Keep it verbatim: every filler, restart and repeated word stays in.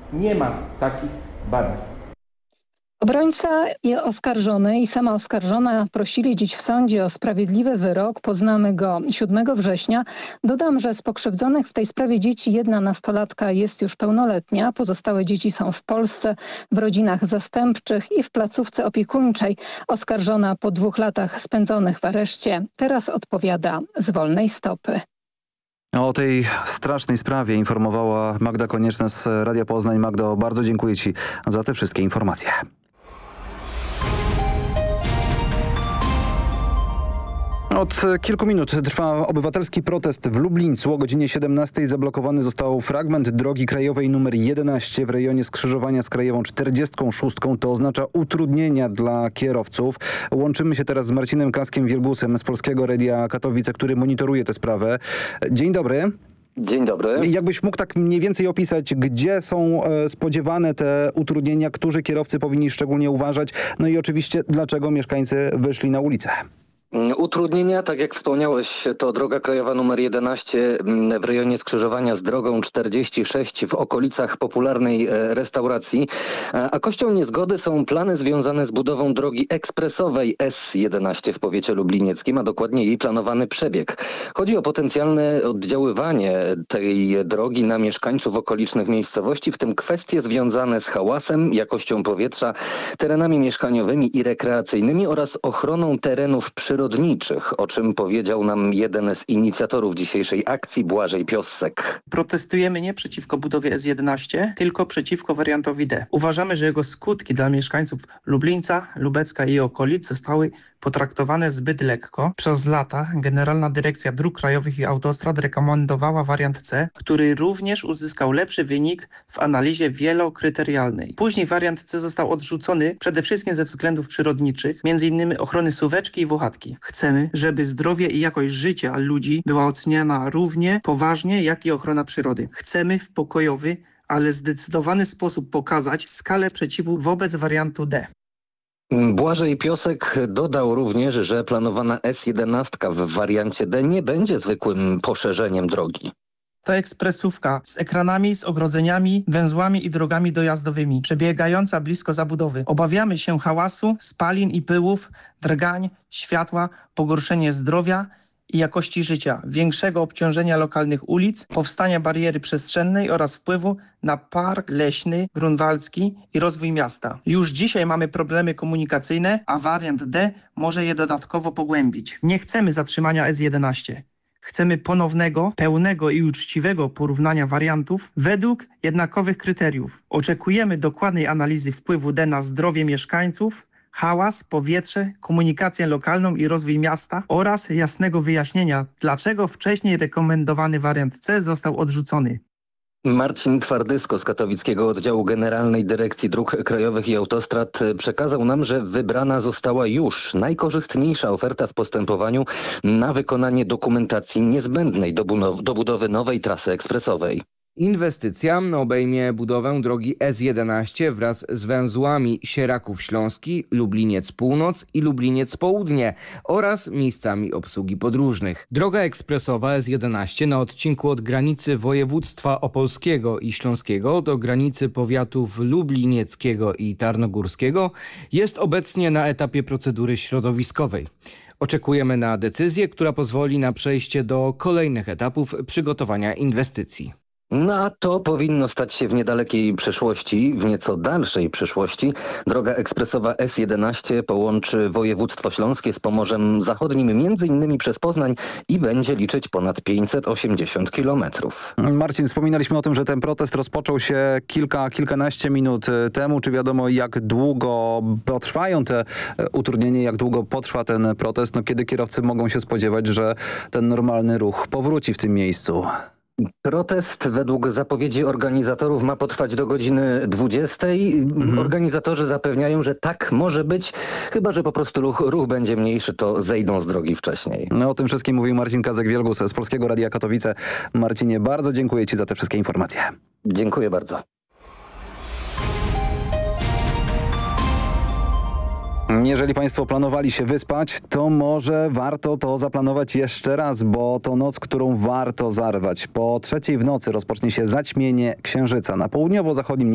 Nie ma takich badań. Obrońca i oskarżony i sama oskarżona prosili dziś w sądzie o sprawiedliwy wyrok. Poznamy go siódmego września. Dodam, że z pokrzywdzonych w tej sprawie dzieci jedna nastolatka jest już pełnoletnia. Pozostałe dzieci są w Polsce, w rodzinach zastępczych i w placówce opiekuńczej. Oskarżona po dwóch latach spędzonych w areszcie teraz odpowiada z wolnej stopy. O tej strasznej sprawie informowała Magda Konieczna z Radia Poznań. Magdo, bardzo dziękuję Ci za te wszystkie informacje. Od kilku minut trwa obywatelski protest w Lublińcu. O godzinie siedemnastej zablokowany został fragment drogi krajowej nr jedenaście w rejonie skrzyżowania z krajową czterdziestką szóstką. To oznacza utrudnienia dla kierowców. Łączymy się teraz z Marcinem Kaskiem-Wielgusem z Polskiego Radia Katowice, który monitoruje tę sprawę. Dzień dobry. Dzień dobry. Jakbyś mógł tak mniej więcej opisać, gdzie są spodziewane te utrudnienia, którzy kierowcy powinni szczególnie uważać, no i oczywiście dlaczego mieszkańcy wyszli na ulicę? Utrudnienia, tak jak wspomniałeś, to droga krajowa nr jedenaście w rejonie skrzyżowania z drogą czterdzieści sześć w okolicach popularnej restauracji. A kością niezgody są plany związane z budową drogi ekspresowej S jedenaście w powiecie lublinieckim, a dokładnie jej planowany przebieg. Chodzi o potencjalne oddziaływanie tej drogi na mieszkańców okolicznych miejscowości, w tym kwestie związane z hałasem, jakością powietrza, terenami mieszkaniowymi i rekreacyjnymi oraz ochroną terenów przyrodniczych. Przyrodniczych, o czym powiedział nam jeden z inicjatorów dzisiejszej akcji, Błażej Piossek. Protestujemy nie przeciwko budowie S jedenaście, tylko przeciwko wariantowi D. Uważamy, że jego skutki dla mieszkańców Lublińca, Lubecka i okolic zostały potraktowane zbyt lekko. Przez lata Generalna Dyrekcja Dróg Krajowych i Autostrad rekomendowała wariant C, który również uzyskał lepszy wynik w analizie wielokryterialnej. Później wariant C został odrzucony przede wszystkim ze względów przyrodniczych, między innymi ochrony suweczki i włochatki. Chcemy, żeby zdrowie i jakość życia ludzi była oceniana równie poważnie, jak i ochrona przyrody. Chcemy w pokojowy, ale zdecydowany sposób pokazać skalę sprzeciwu wobec wariantu D. Błażej Piosek dodał również, że planowana S jedenaście w wariancie D nie będzie zwykłym poszerzeniem drogi. To ekspresówka z ekranami, z ogrodzeniami, węzłami i drogami dojazdowymi, przebiegająca blisko zabudowy. Obawiamy się hałasu, spalin i pyłów, drgań, światła, pogorszenie zdrowia i jakości życia, większego obciążenia lokalnych ulic, powstania bariery przestrzennej oraz wpływu na park leśny, grunwaldzki i rozwój miasta. Już dzisiaj mamy problemy komunikacyjne, a wariant D może je dodatkowo pogłębić. Nie chcemy zatrzymania S jedenaście. Chcemy ponownego, pełnego i uczciwego porównania wariantów według jednakowych kryteriów. Oczekujemy dokładnej analizy wpływu D na zdrowie mieszkańców, hałas, powietrze, komunikację lokalną i rozwój miasta oraz jasnego wyjaśnienia, dlaczego wcześniej rekomendowany wariant C został odrzucony. Marcin Twardysko z katowickiego oddziału Generalnej Dyrekcji Dróg Krajowych i Autostrad przekazał nam, że wybrana została już najkorzystniejsza oferta w postępowaniu na wykonanie dokumentacji niezbędnej do, bu- do budowy nowej trasy ekspresowej. Inwestycja obejmie budowę drogi S jedenaście wraz z węzłami Sieraków Śląski, Lubliniec Północ i Lubliniec Południe oraz miejscami obsługi podróżnych. Droga ekspresowa S jedenaście na odcinku od granicy województwa opolskiego i śląskiego do granicy powiatów lublinieckiego i tarnogórskiego jest obecnie na etapie procedury środowiskowej. Oczekujemy na decyzję, która pozwoli na przejście do kolejnych etapów przygotowania inwestycji. No a to powinno stać się w niedalekiej przyszłości, w nieco dalszej przyszłości. Droga ekspresowa S jedenaście połączy województwo śląskie z Pomorzem Zachodnim, między innymi przez Poznań i będzie liczyć ponad pięćset osiemdziesiąt kilometrów. Marcin, wspominaliśmy o tym, że ten protest rozpoczął się kilka, kilkanaście minut temu. Czy wiadomo, jak długo potrwają te utrudnienia, jak długo potrwa ten protest? No, kiedy kierowcy mogą się spodziewać, że ten normalny ruch powróci w tym miejscu? Protest według zapowiedzi organizatorów ma potrwać do godziny dwudziestej. Mhm. Organizatorzy zapewniają, że tak może być, chyba że po prostu ruch, ruch będzie mniejszy, to zejdą z drogi wcześniej. No, o tym wszystkim mówił Marcin Kazek-Wielgus z Polskiego Radia Katowice. Marcinie, bardzo dziękuję Ci za te wszystkie informacje. Dziękuję bardzo. Jeżeli Państwo planowali się wyspać, to może warto to zaplanować jeszcze raz, bo to noc, którą warto zarwać. Po trzeciej w nocy rozpocznie się zaćmienie księżyca. Na południowo-zachodnim